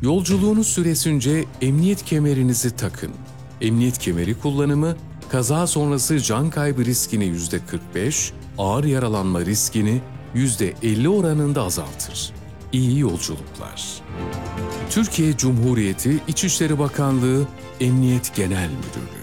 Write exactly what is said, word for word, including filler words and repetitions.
Yolculuğunuz süresince emniyet kemerinizi takın. Emniyet kemeri kullanımı, kaza sonrası can kaybı riskini yüzde kırk beş, ağır yaralanma riskini yüzde elli oranında azaltır. İyi yolculuklar. Türkiye Cumhuriyeti İçişleri Bakanlığı Emniyet Genel Müdürlüğü